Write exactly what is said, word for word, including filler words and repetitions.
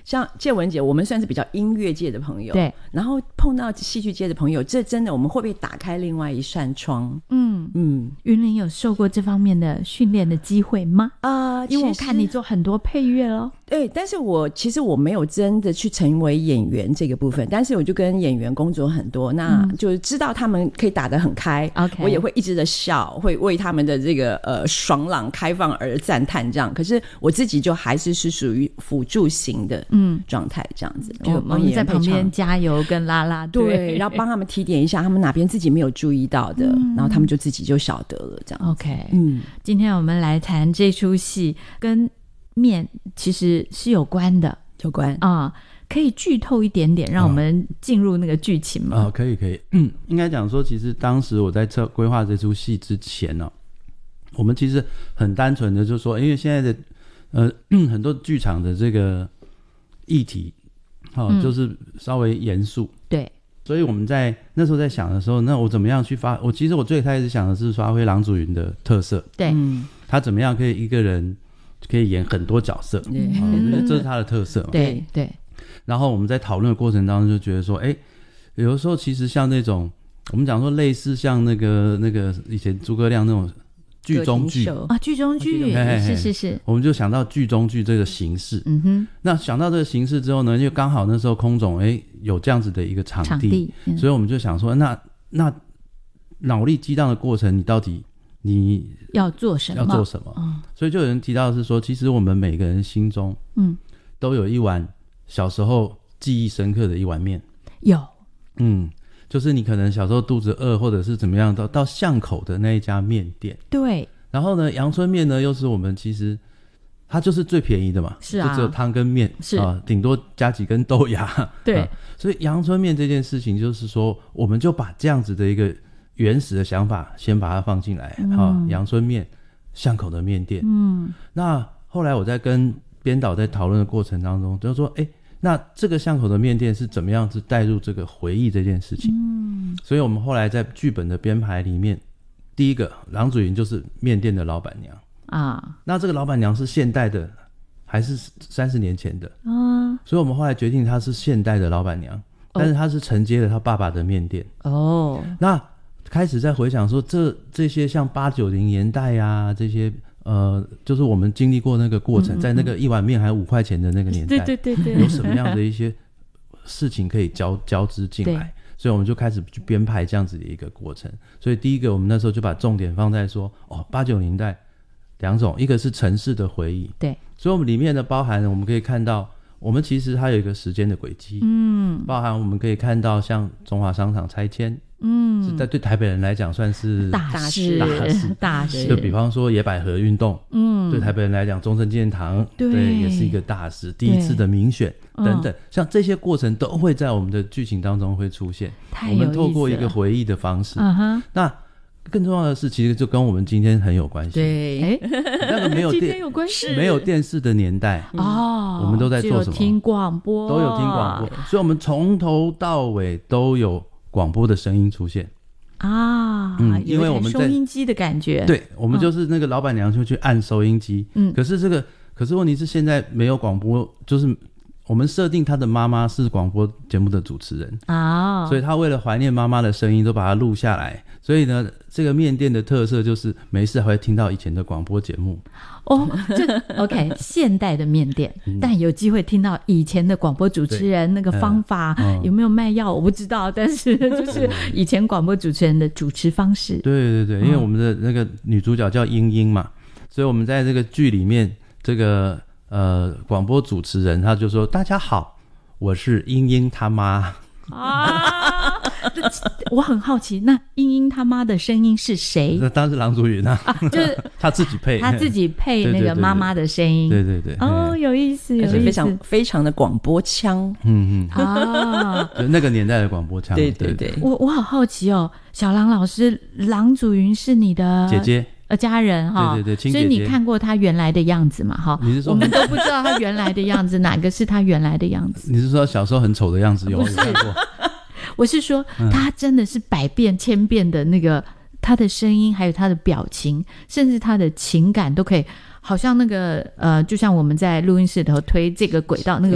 像介文姐我们算是比较音乐界的朋友， 对， 然后碰到戏剧界的朋友，这真的我们会不会打开另外一扇窗？ 嗯嗯， 云林有受过这方面的训练的机会吗？ 啊、呃， 因为我看你做很多配乐咯。 对，但是我其实我没有真的去成为演员这个部分，但是我就跟演员工作很多，那就知道他们可以打得很开、 嗯、 我也会一直的笑，会为他们的这个呃爽朗开放而赞叹这样。可是我自己就还是是属于辅助型的状态这样子， 嗯、就我们在旁边加油跟拉拉队， 对，然后帮他们提点一下他们哪边自己没有注意到的、嗯、然后他们就自己就晓得了这样。 OK， 嗯， 今天我们来谈这出戏跟面其实是有关的， 有关啊、嗯，可以剧透一点点让我们进入那个剧情吗？ 哦，可以可以，嗯，应该讲说其实当时我在规划这出戏之前呢、哦，我们其实很单纯的就是说因为现在的呃很多剧场的这个议题哦、嗯、就是稍微严肃， 对， 所以我们在那时候在想的时候，那我怎么样去发我其实我最开始想的是发挥郎祖筠的特色， 对、嗯、 他怎么样可以一个人可以演很多角色，嗯、这是他的特色嘛， 对对。 然后我们在讨论的过程当中就觉得说哎，有的时候其实像那种我们讲说类似像那个那个以前诸葛亮那种剧中剧啊，剧中剧是是是， 我们就想到剧中剧这个形式，嗯哼，那想到这个形式之后呢，就刚好那时候空总哎有这样子的一个场地, 场地、嗯、所以我们就想说那那脑力激荡的过程你到底你要做什么？ 要做什么？嗯、所以就有人提到的是说，其实我们每个人心中，嗯，都有一碗小时候记忆深刻的一碗面。 有， 嗯，就是你可能小时候肚子饿，或者是怎么样，到到巷口的那一家面店。 对。 然后呢，阳春面呢，又是我们其实它就是最便宜的嘛， 是啊， 就只有汤跟面， 是啊，顶多加几根豆芽。 对、 啊，所以阳春面这件事情，就是说，我们就把这样子的一个原始的想法先把它放进来，嗯、啊，阳春面巷口的面店。嗯，那后来我在跟编导在讨论的过程当中就说哎，那这个巷口的面店是怎么样子带入这个回忆这件事情。嗯，所以我们后来在剧本的编排里面，第一个郎祖筠就是面店的老板娘啊，那这个老板娘是现代的还是三十年前的啊？所以我们后来决定她是现代的老板娘，但是她是承接了她爸爸的面店哦。那开始在回想说这这些像八九零年代啊，这些呃，就是我们经历过那个过程，嗯嗯嗯，在那个一碗面还五块钱的那个年代， 对对对对， 有什么样的一些事情可以交交织进来，所以我们就开始去编排这样子的一个过程。所以第一个我们那时候就把重点放在说哦，八九年代两种，一个是城市的回忆， 对， 所以我们里面的包含我们可以看到我们其实它有一个时间的轨迹，嗯，包含我们可以看到像中华商场拆迁，嗯，是在对台北人来讲算是大事大事大事， 就比方说野百合运动，嗯，对台北人来讲中正纪念堂 对, 对也是一个大事，第一次的民选等等，像这些过程都会在我们的剧情当中会出现，我们透过一个回忆的方式，嗯、那更重要的是其实就跟我们今天很有关系， 对， 那个没有电有关系没有电视的年代哦，我们都在做什么？ 只有听广播， 都有听广播，所以我们从头到尾都有广播的声音出现啊，嗯，因为我们在收音机的感觉， 对，我们就是那个老板娘就去按收音机，嗯，可是这个可是问题是现在没有广播，就是我们设定他的妈妈是广播节目的主持人啊，所以他为了怀念妈妈的声音都把它录下来，所以呢这个面店的特色就是没事还会听到以前的广播节目哦，这 OK 现代的面店、嗯、但有机会听到以前的广播主持人那个方法、嗯、有没有卖药我不知道，但是就是以前广播主持人的主持方式， 对对对，因为我们的那个女主角叫英英嘛，所以我们在这个剧里面这个呃广播主持人他就说大家好，我是英英他妈啊，我很好奇，那英英他妈的声音是谁？ 那当然是郎祖筠啊，啊就是他自己配， 他自己配那个妈妈的声音， 对对 对, 对, 对, 对哦，有意思，有意思， 非常非常的广播腔， 嗯嗯啊，就那个年代的广播腔， 对对 对, 对。 我我好好奇哦，小郎老师，郎祖筠是你的姐姐。 呃，家人哈， 对对对，亲姐姐，所以你看过他原来的样子嘛？哈， 你是说我们都不知道他原来的样子，哪个是他原来的样子？ 你是说小时候很丑的样子有？有看过？ 我是说，他真的是百变千变的那个，他的声音，还有他的表情，甚至他的情感都可以。好像那个呃，就像我们在录音室里头推这个轨道，那个